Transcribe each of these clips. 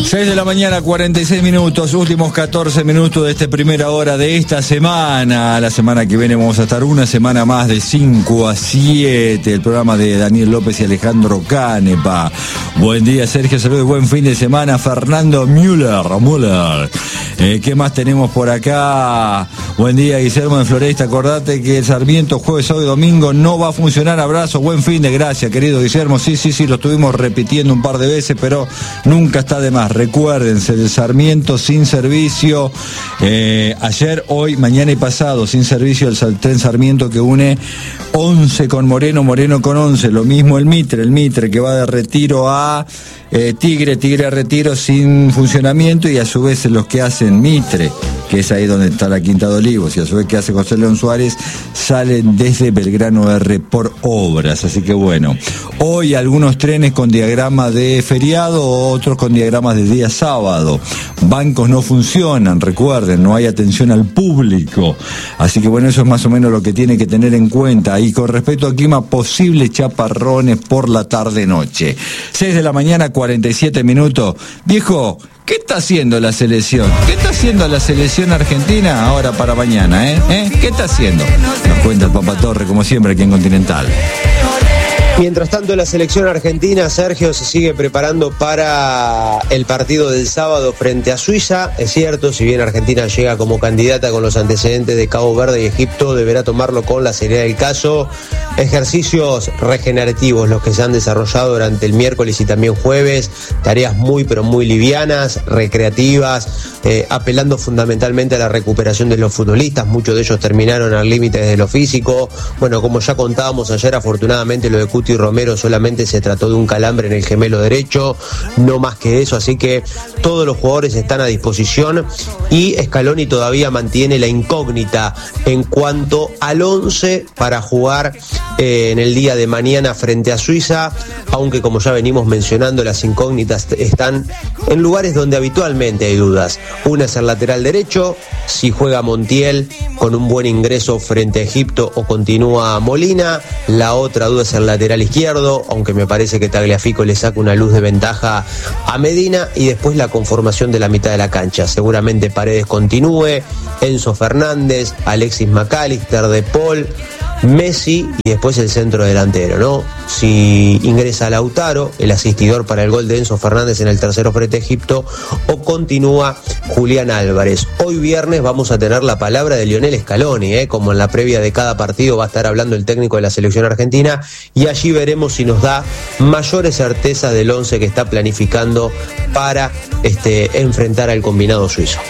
6 de la mañana, 46 minutos, últimos 14 minutos de esta primera hora de esta semana. La semana que viene vamos a estar una semana más de 5 a 7. El programa de Daniel López y Alejandro Canepa. Buen día, Sergio, saludos, buen fin de semana. Fernando Müller. ¿Qué más tenemos por acá? Buen día, Guillermo de Floresta. Acordate que el Sarmiento jueves, sábado y domingo no va a funcionar. Abrazo, buen fin de gracia, querido Guillermo. Sí, lo estuvimos repitiendo un par de veces, pero nunca está de más. Recuérdense, el Sarmiento sin servicio, ayer, hoy, mañana y pasado, sin servicio el tren Sarmiento que une 11 con Moreno, Moreno con 11, lo mismo el Mitre que va de Retiro a Tigre a Retiro sin funcionamiento, y a su vez los que hacen Mitre, que es ahí donde está la Quinta de Olivos, y a su vez que hace José León Suárez, salen desde Belgrano R por obras. Así que bueno, hoy algunos trenes con diagrama de feriado, otros con diagramas de día sábado. Bancos no funcionan, recuerden, no hay atención al público. Así que bueno, eso es más o menos lo que tiene que tener en cuenta. Y con respecto al clima, posibles chaparrones por la tarde-noche. 6 de la mañana, 47 minutos. Viejo, ¿qué está haciendo la selección? ¿Qué está haciendo la selección argentina ahora para mañana, ¿Qué está haciendo? Nos cuenta el Papa Torre, como siempre, aquí en Continental. Mientras tanto, la selección argentina, Sergio, se sigue preparando para el partido del sábado frente a Suiza. Es cierto, si bien Argentina llega como candidata con los antecedentes de Cabo Verde y Egipto, deberá tomarlo con la seriedad del caso. Ejercicios regenerativos los que se han desarrollado durante el miércoles y también jueves. Tareas muy pero muy livianas, recreativas, apelando fundamentalmente a la recuperación de los futbolistas. Muchos de ellos terminaron al límite desde lo físico. Bueno, como ya contábamos ayer, afortunadamente lo de Cuti Romero solamente se trató de un calambre en el gemelo derecho, no más que eso, así que todos los jugadores están a disposición y Scaloni todavía mantiene la incógnita en cuanto al 11 para jugar en el día de mañana frente a Suiza, aunque como ya venimos mencionando, las incógnitas están en lugares donde habitualmente hay dudas. Una es el lateral derecho, si juega Montiel con un buen ingreso frente a Egipto o continúa Molina. La otra duda es el lateral izquierdo, aunque me parece que Tagliafico le saca una luz de ventaja a Medina, y después la conformación de la mitad de la cancha. Seguramente Paredes continúe, Enzo Fernández, Alexis McAllister, De Paul, Messi y después el centro delantero, ¿no? Si ingresa Lautaro, el asistidor para el gol de Enzo Fernández en el tercero frente a Egipto, o continúa Julián Álvarez. Hoy viernes vamos a tener la palabra de Lionel Scaloni, como en la previa de cada partido va a estar hablando el técnico de la selección argentina, y allí veremos si nos da mayores certezas del 11 que está planificando para enfrentar al combinado suizo.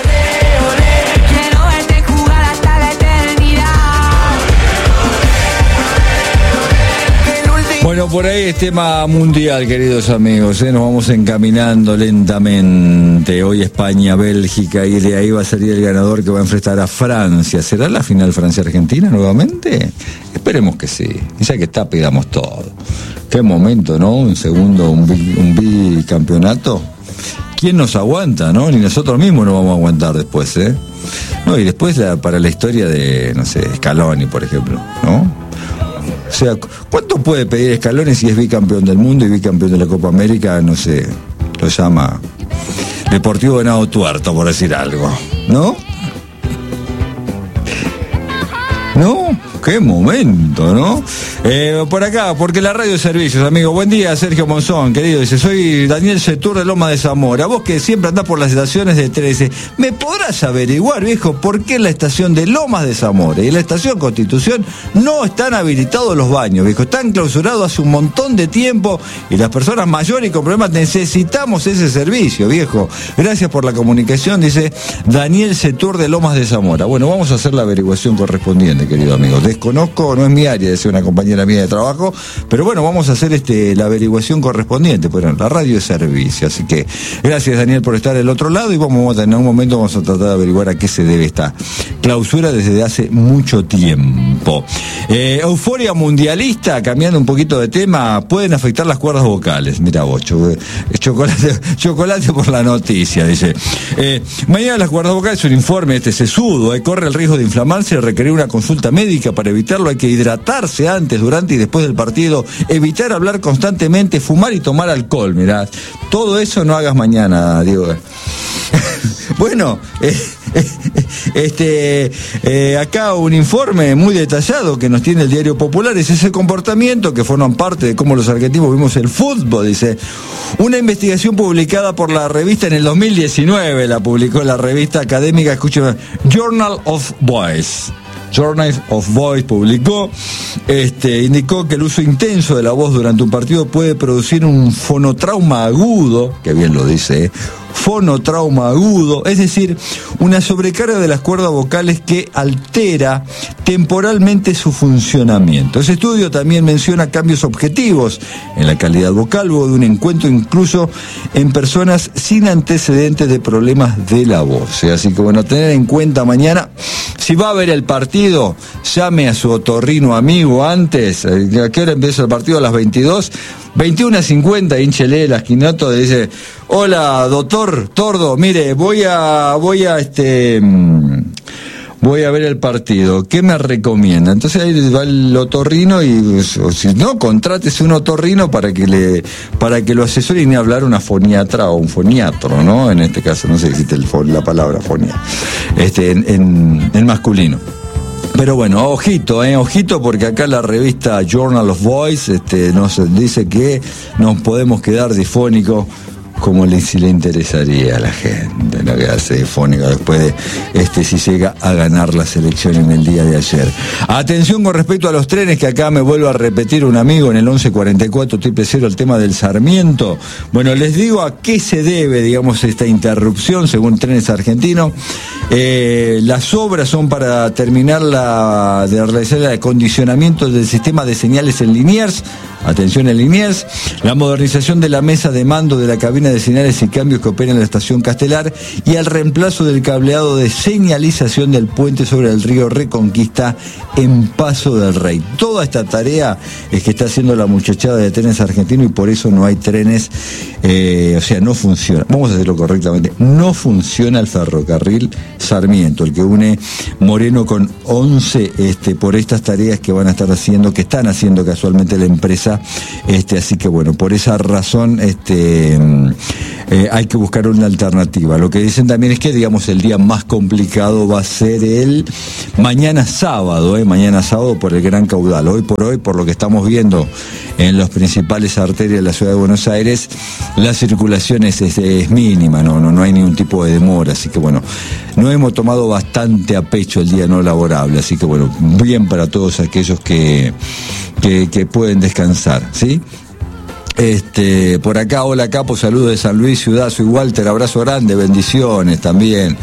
Bueno, por ahí es tema mundial, queridos amigos, nos vamos encaminando lentamente. Hoy España, Bélgica, y de ahí va a salir el ganador que va a enfrentar a Francia. ¿Será la final Francia-Argentina nuevamente? Esperemos que sí. Y ya que está, pidamos todo. Qué momento, ¿no? Un segundo, un bicampeonato. ¿Quién nos aguanta, no? Ni nosotros mismos nos vamos a aguantar después, No, y después para la historia de, no sé, Scaloni, por ejemplo, ¿no? O sea, ¿cuánto puede pedir Scaloni si es bicampeón del mundo y bicampeón de la Copa América? No sé, lo llama Deportivo Venado Tuerto, por decir algo, ¿no? ¿No? Qué momento, ¿no? Por acá, porque la radio de servicios, amigo. Buen día, Sergio Monzón, querido. Dice, soy Daniel Setur de Lomas de Zamora. Vos que siempre andás por las estaciones de 13, ¿me podrás averiguar, viejo, por qué en la estación de Lomas de Zamora y en la estación Constitución no están habilitados los baños, viejo? Están clausurados hace un montón de tiempo y las personas mayores y con problemas necesitamos ese servicio, viejo. Gracias por la comunicación, dice Daniel Setur de Lomas de Zamora. Bueno, vamos a hacer la averiguación correspondiente, querido amigo. Desconozco, no es mi área, es una compañera mía de trabajo, pero bueno, vamos a hacer la averiguación correspondiente. Bueno, la radio es servicio, así que gracias, Daniel, por estar del otro lado, y en un momento vamos a tratar de averiguar a qué se debe esta clausura desde hace mucho tiempo. Euforia mundialista, cambiando un poquito de tema, pueden afectar las cuerdas vocales. Mira vos, chocolate por la noticia, dice. Mañana las cuerdas vocales, un informe sesudo, corre el riesgo de inflamarse y requerir una consulta médica. Para evitarlo hay que hidratarse antes durante y después del partido, evitar hablar constantemente, fumar y tomar alcohol, mirá. Todo eso no hagas mañana, Diego. Bueno, acá un informe muy detallado que nos tiene el Diario Popular es ese comportamiento que forman parte de cómo los argentinos vimos el fútbol, dice. Una investigación publicada por la revista en el 2019, la publicó la revista académica, escuchen, Journal of Voice. Journal of Voice publicó, indicó que el uso intenso de la voz durante un partido puede producir un fonotrauma agudo, que bien lo dice, fonotrauma agudo, es decir, una sobrecarga de las cuerdas vocales que altera temporalmente su funcionamiento. Ese estudio también menciona cambios objetivos en la calidad vocal luego de un encuentro, incluso en personas sin antecedentes de problemas de la voz. Así que bueno, tener en cuenta mañana, si va a ver el partido, llame a su otorrino amigo antes. ¿A qué hora empieza el partido? A las 22. 21:50, hinchele el esquinato, dice: hola, doctor Tordo, mire, voy a ver el partido, ¿qué me recomienda? Entonces ahí va el otorrino y, o si no, contrátese un otorrino para que lo asesore y ni hablar una foniatra o un foniatro, ¿no? En este caso, no sé si existe la palabra fonia, en masculino. Pero bueno, ojito, porque acá la revista Journal of Voice nos dice que nos podemos quedar difónicos como si le interesaría a la gente, no quedarse difónico después de si llega a ganar la selección en el día de ayer. Atención con respecto a los trenes, que acá me vuelvo a repetir un amigo en el 1144-000 el tema del Sarmiento. Bueno, les digo a qué se debe, digamos, esta interrupción según Trenes Argentinos. Las obras son para terminar de realizar el acondicionamiento del sistema de señales en Liniers. Atención en Liniers, la modernización de la mesa de mando de la cabina de señales y cambios que opera en la estación Castelar y el reemplazo del cableado de señalización del puente sobre el río Reconquista en Paso del Rey. Toda esta tarea es que está haciendo la muchachada de Trenes Argentinos y por eso no hay trenes, no funciona, vamos a hacerlo correctamente, no funciona el ferrocarril Sarmiento, el que une Moreno con 11, por estas tareas que están haciendo casualmente la empresa. Así que bueno, por esa razón hay que buscar una alternativa. Lo que dicen también es que, digamos, el día más complicado va a ser el mañana sábado por el gran caudal. Hoy por lo que estamos viendo en las principales arterias de la ciudad de Buenos Aires, la circulación es mínima, no hay ningún tipo de demora, así que bueno, no hemos tomado bastante a pecho el día no laborable, así que bueno, bien para todos aquellos que pueden descansar, ¿sí? Por acá, hola Capo, saludos de San Luis, Ciudad, soy Walter, abrazo grande, bendiciones también.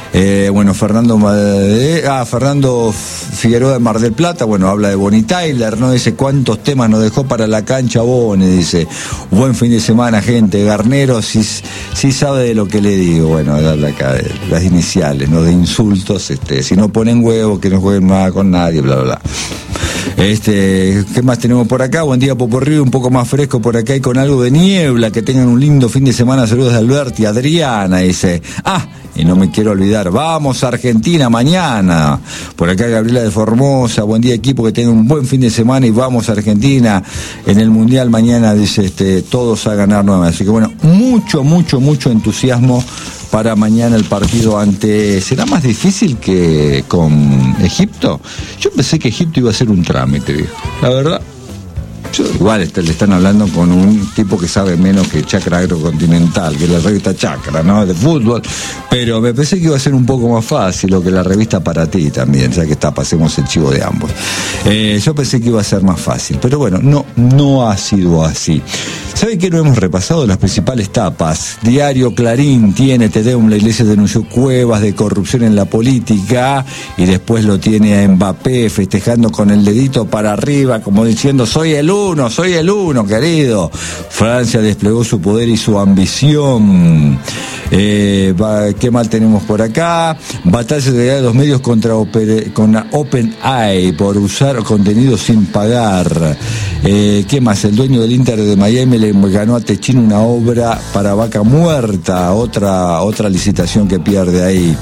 Fernando Figueroa de Mar del Plata, bueno, habla de Bonnie Tyler, ¿no? Dice, ¿cuántos temas nos dejó para la cancha Bonnie? Dice, buen fin de semana, gente. Garnero, sí sabe de lo que le digo. Bueno, darle acá las iniciales, ¿no? De insultos, si no ponen huevo, que no jueguen más con nadie, bla, bla, bla. ¿Qué más tenemos por acá? Buen día, Poporrío, un poco más fresco por acá y con algo de niebla. Que tengan un lindo fin de semana. Saludos de Alberti. Adriana dice, y no me quiero olvidar, vamos a Argentina mañana. Por acá Gabriela de Formosa, buen día equipo, que tengan un buen fin de semana y vamos a Argentina en el Mundial mañana, dice, todos a ganar nuevamente. Así que bueno, mucho entusiasmo para mañana el partido ¿será más difícil que con Egipto? Yo pensé que Egipto iba a ser un trámite, viejo. La verdad. Igual le están hablando con un tipo que sabe menos que Chacra Agrocontinental, que es la revista Chacra, ¿no? De fútbol, pero me pensé que iba a ser un poco más fácil, o que la revista Para Ti también, ya que pasemos el chivo de ambos. Yo pensé que iba a ser más fácil, pero bueno, no ha sido así. ¿Saben que no hemos repasado las principales tapas? Diario Clarín tiene Tedeum, la iglesia denunció cuevas de corrupción en la política, y después lo tiene a Mbappé festejando con el dedito para arriba, como diciendo, soy el uno, querido. Francia desplegó su poder y su ambición. ¿Qué mal tenemos por acá? Batalla de los medios contra OpenAI por usar contenido sin pagar. ¿Qué más? El dueño del Inter de Miami le ganó a Techín una obra para Vaca Muerta, otra licitación que pierde ahí.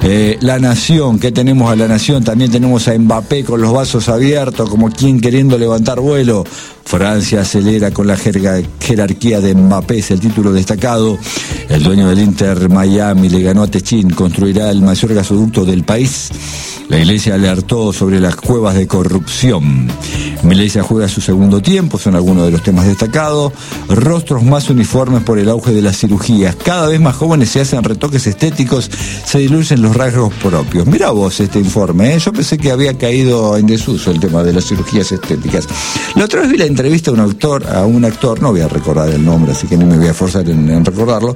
La Nación, ¿qué tenemos a La Nación? También tenemos a Mbappé con los vasos abiertos, como quien queriendo levantar vuelo. Francia acelera con la jerarquía de Mbappé, es el título destacado. El dueño del Inter Miami le ganó a Techín, construirá el mayor gasoducto del país. La Iglesia alertó sobre las cuevas de corrupción. La Iglesia juega su segundo tiempo, son algunos de los temas destacados. Rostros más uniformes por el auge de las cirugías. Cada vez más jóvenes se hacen retoques estéticos, se diluyen los rasgos propios. Mirá vos este informe, Yo pensé que había caído en desuso el tema de las cirugías estéticas. La otra vez vi la entrevista a un actor, no voy a recordar el nombre, así que no me voy a forzar en recordarlo,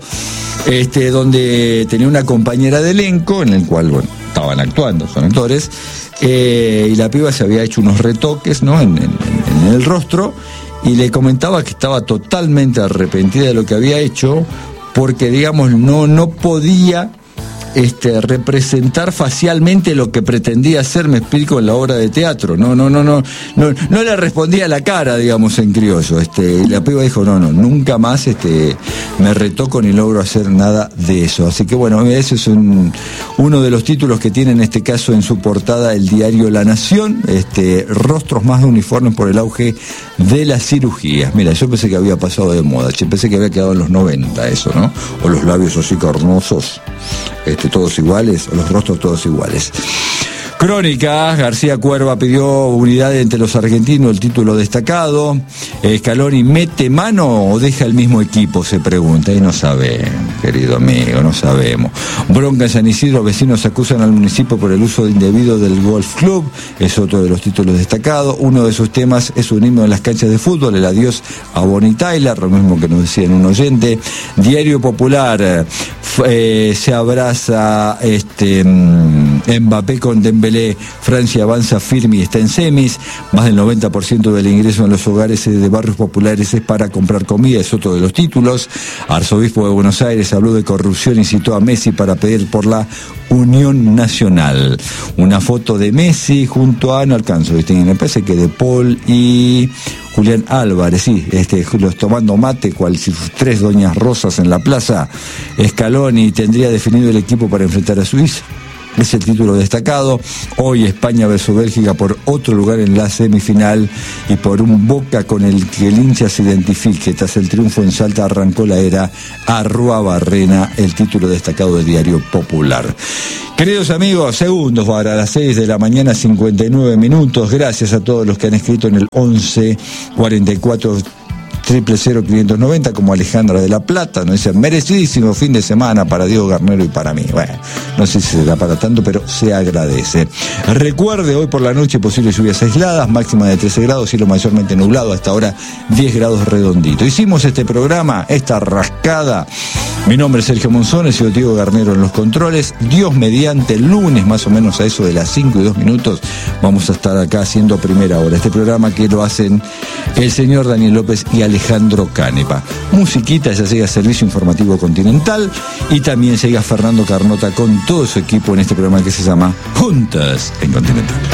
donde tenía una compañera de elenco, en el cual, bueno, estaban actuando, son actores, y la piba se había hecho unos retoques, ¿no?, en el rostro, y le comentaba que estaba totalmente arrepentida de lo que había hecho, porque, digamos, no podía representar facialmente lo que pretendía hacer, me explico, en la obra de teatro. No le respondía a la cara, digamos, en criollo. Y la piba dijo, no, nunca más me retoco ni logro hacer nada de eso. Así que bueno, ese es uno de los títulos que tiene en este caso en su portada el diario La Nación, rostros más uniformes por el auge de las cirugías. Mira, yo pensé que había pasado de moda, pensé que había quedado en los 90 eso, ¿no? O los labios así carnosos, todos iguales, o los rostros todos iguales. Crónicas, García Cuerva pidió unidad entre los argentinos, el título destacado. Scaloni, ¿mete mano o deja el mismo equipo? Se pregunta, y no sabemos, querido amigo, no sabemos. Bronca en San Isidro, vecinos acusan al municipio por el uso indebido del golf club, es otro de los títulos destacados. Uno de sus temas es un himno en las canchas de fútbol, el adiós a Bonnie Tyler, lo mismo que nos decía en un oyente. Diario Popular, se abraza Mbappé con Dembélé. Francia avanza firme y está en semis. Más del 90% del ingreso en los hogares de barrios populares es para comprar comida, es otro de los títulos. Arzobispo de Buenos Aires habló de corrupción y citó a Messi para pedir por la unión nacional. Una foto de Messi junto a, no alcanzo, me parece que de Paul y Julián Álvarez, sí, los tomando mate, cual si tres doñas rosas en la plaza. Scaloni tendría definido el equipo para enfrentar a Suiza. Es el título destacado. Hoy España versus Bélgica por otro lugar en la semifinal y por un Boca con el que el hincha se identifique. Tras el triunfo en Salta arrancó la era Arruabarrena, el título destacado del Diario Popular. Queridos amigos, segundos para las 6 de la mañana, 59 minutos. Gracias a todos los que han escrito en el 11 44 00590, como Alejandra de la Plata, nos dice, merecidísimo fin de semana para Diego Garnero y para mí. Bueno, no sé si se da para tanto, pero se agradece. Recuerde, hoy por la noche posibles lluvias aisladas, máxima de 13 grados, cielo mayormente nublado, hasta ahora 10 grados redondito. Hicimos este programa, esta rascada. Mi nombre es Sergio Monzones, soy Diego Garnero en los controles. Dios mediante, el lunes más o menos a eso de las 5:02 vamos a estar acá haciendo primera hora. Este programa que lo hacen el señor Daniel López y Alejandro Canepa. Musiquita, ya llega Servicio Informativo Continental y también llega Fernando Carnota con todo su equipo en este programa que se llama Juntas en Continental.